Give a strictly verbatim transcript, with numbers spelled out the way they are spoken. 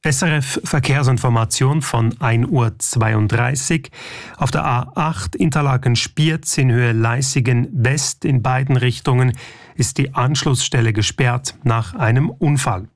S R F Verkehrsinformation von ein Uhr zweiunddreißig. Auf der A acht Interlaken-Spiez in Höhe Leißigen-West in beiden Richtungen ist die Anschlussstelle gesperrt nach einem Unfall.